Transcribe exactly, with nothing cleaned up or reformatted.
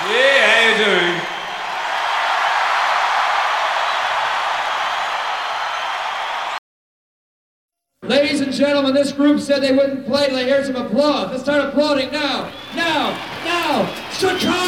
Yeah, how you doing? Ladies and gentlemen, this group said they wouldn't play till they hear some applause. Let's start applauding now, now, now. Chicago!